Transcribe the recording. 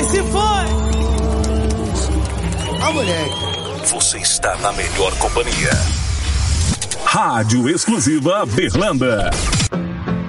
se foi. Ah, moleque. Você está na melhor companhia. Rádio Exclusiva Berlanda.